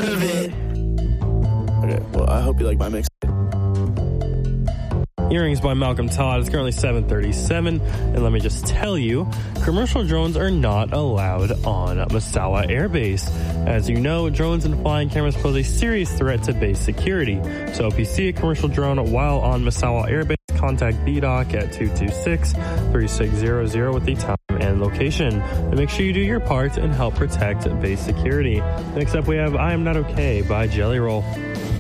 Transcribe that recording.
deserve it. Okay, well, I hope you like my mix. Earrings by Malcolm Todd. It's currently 7:37, and let me just tell you, commercial drones are not allowed on Misawa Air Base. As you know, drones and flying cameras pose a serious threat to base security. So if you see a commercial drone while on Misawa Air Base, contact BDOC at 226-3600 with the time and location. And make sure you do your part and help protect base security. Next up, we have I Am Not Okay by Jelly Roll.